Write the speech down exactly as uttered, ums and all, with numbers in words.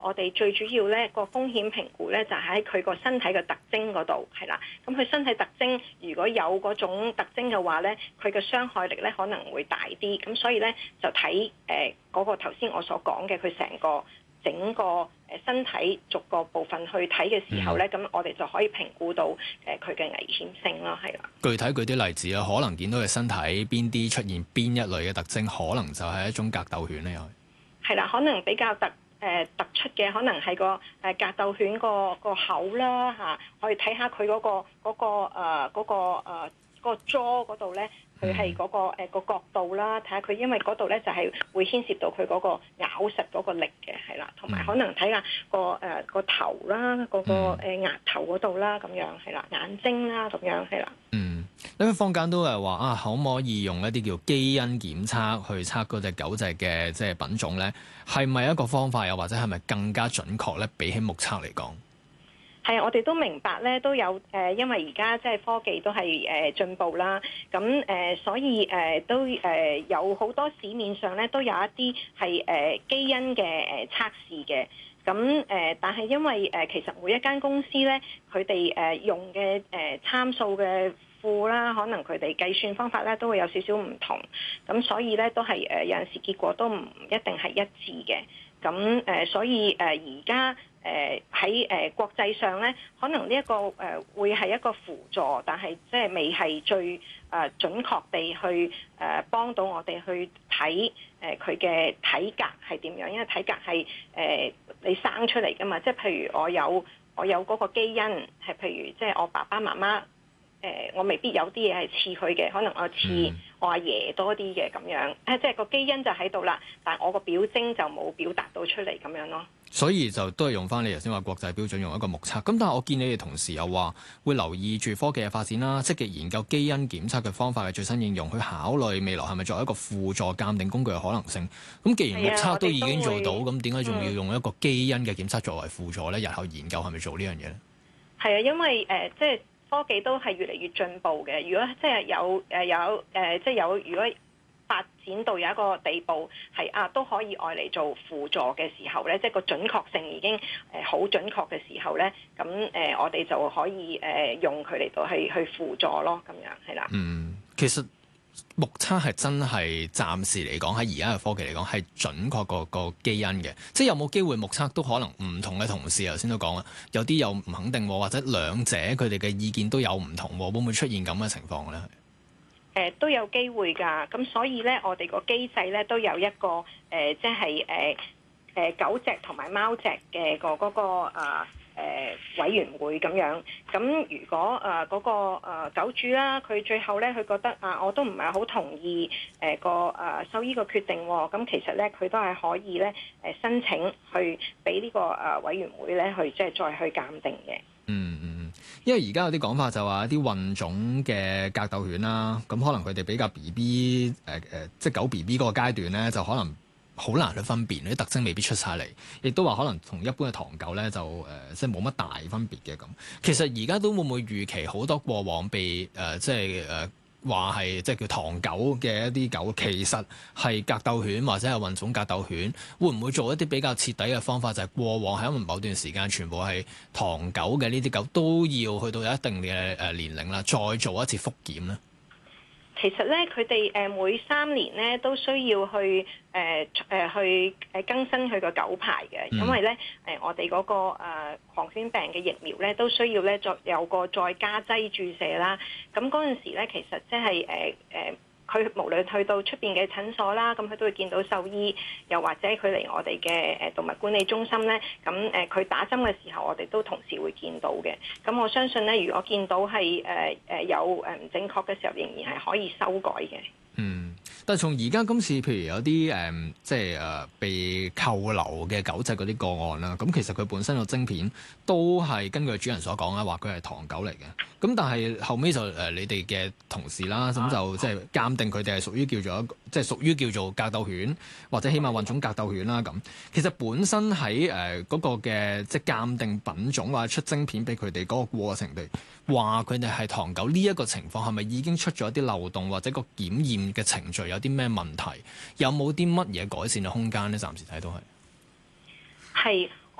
我哋最主要咧個風險評估咧就喺佢個身體嘅特徵嗰度，係啦。咁佢身體特徵如果有嗰種特徵嘅話咧，佢嘅傷害力咧可能會大啲。咁所以咧就睇誒嗰個頭先我所講嘅佢成個整個誒身體逐個部分去睇嘅時候咧，咁、嗯、我哋就可以評估到誒佢嘅危險性咯，係啦。 具體舉啲例子啦，可能見到佢身體邊啲出現邊一類嘅特徵，可能就係一種格鬥犬咧，又係啦，可能比較突誒、呃、突出嘅，可能係個誒格鬥犬個個口啦嚇，可以睇下佢嗰個嗰、嗰個誒嗰、呃嗰個誒、呃嗰個 jaw 嗰度咧。佢係嗰個誒、呃、個角度啦，睇下佢，因為嗰度咧就係、是、會牽涉到佢嗰個咬實嗰個力嘅，係啦，同埋可能睇下個誒、呃、個頭啦，嗰、那個誒額頭嗰度啦，咁樣係啦，眼睛啦，咁樣係啦。 嗯，因為坊間都係話啊，可唔可以用一啲叫基因檢測去測嗰隻狗隻嘅即係品種咧？係咪一個方法，又或者係咪更加準確咧？比起目測嚟講？ 係啊，我哋都明白咧，都有誒、呃，因為而家即係科技都係誒、呃、進步啦，咁誒、呃，所以誒、呃、都誒、呃、有好多市面上咧都有一啲係誒基因嘅誒測試嘅，咁誒、呃，但係因為誒、呃、其實每一間公司咧，佢哋誒用嘅誒、呃、參數嘅庫啦，可能佢哋計算方法咧都會有少少唔同，咁所以咧都係誒、呃、有陣時結果都唔一定係一致嘅，咁誒、呃，所以誒而家。誒喺誒國際上咧，可能呢、這、一個誒、呃、會係一個輔助，但係即係未係最誒、呃、準確地去誒、呃、幫到我哋去睇誒佢嘅體格係點樣，因為體格係誒、呃、你生出嚟㗎嘛，即係譬如我有我有嗰個基因係譬如即係我爸爸媽媽誒、呃，我未必有啲嘢係似佢嘅，可能我似我阿爺多啲嘅咁樣，誒即係個基因就喺度啦，但係我個表徵就冇表達到出嚟咁樣咯。 所以就都係用翻你頭先話國際標準用一個目測，咁但係我見你哋同時又話會留意住科技嘅發展啦，積極研究基因檢測嘅方法嘅最新應用，去考慮未來係咪作為一個輔助鑑定工具嘅可能性。咁既然目測都已經做到，咁點解仲要用一個基因嘅檢測作為輔助咧？日後研究係咪做呢樣嘢咧？係啊，因為誒、呃、即係科技都係越嚟越進步嘅。如果即係有誒有誒、呃、即係有如果。發展到有一個地步係啊都可以愛嚟做輔助嘅時候咧，即係個準確性已經誒好準確嘅時候咧，咁誒、呃、我哋就可以誒、呃、用佢嚟到去去輔助咯，咁樣係啦。 嗯，其實目測係真係暫時嚟講喺而家嘅科技嚟講係準確過個基因嘅，即係有冇機會目測都可能唔同嘅同事頭先都講啦，有啲又唔肯定，或者兩者佢哋嘅意見都有唔同，會唔會出現咁嘅情況咧？ 誒、呃、都有機會㗎，咁所以咧，我哋個機制咧都有一個誒、呃，即係誒誒狗隻同埋貓隻嘅個嗰個啊誒委員會咁樣。咁如果誒嗰、呃那個、呃、狗主啦，佢最後咧佢覺得啊，我都唔係好同意誒、呃、個誒獸醫個決定喎。咁其實咧佢都係可以咧誒申請去俾呢個誒委員會咧去即係再去鑑定嘅。 嗯嗯。因為而家有啲講法就話一啲混種嘅格鬥犬啦，咁可能佢哋比較 B B 誒誒，即係狗 B B 嗰個階段咧，就可能好難去分辨，啲特徵未必出晒嚟，亦都話可能同一般嘅唐狗咧就誒、呃、即係冇乜大分別嘅咁。其實而家都會唔會預期好多過往被誒、呃、即係誒？呃話係即係叫唐狗嘅一啲狗，其實係格鬥犬或者係混種格鬥犬，會唔會做一啲比較徹底嘅方法？就係、是、過往喺因為某段時間全部係唐狗嘅呢啲狗，都要去到有一定嘅誒年齡啦，再做一次復檢咧。 其實咧，佢哋誒每三年咧都需要去誒誒、呃、去誒更新佢個狗牌嘅，因為咧誒、呃、我哋嗰、那個誒、呃、狂犬病嘅疫苗咧都需要咧再有個再加劑注射啦。咁嗰陣時咧，其實即係誒誒。呃呃佢無論去到出邊嘅診所啦，咁佢都會見到獸醫，又或者佢嚟我哋嘅誒動物管理中心咧，咁誒佢打針嘅時候，我哋都同時會見到嘅。咁我相信咧，如果見到係誒誒有誒唔正確嘅時候，仍然係可以修改嘅。嗯。 但係從而家今次，譬如有啲誒、嗯，即係誒、呃、被扣留嘅狗隻嗰啲個案啦，咁其實佢本身個晶片都係根據主人所講啦，話佢係唐狗嚟嘅。咁但係後尾就誒、呃、你哋嘅同事啦，咁就即係鑑定佢哋係屬於叫做一個，即係屬於叫做格鬥犬或者起碼混種格鬥犬啦。咁其實本身喺誒嗰個嘅即係鑑定品種或者出晶片俾佢哋嗰個過程地，話佢哋係唐狗呢一個情況係咪已經出咗一啲漏洞，或者個檢驗嘅程序有啲咩問題？有冇啲乜嘢改善嘅空間咧？暫時睇到係。 係，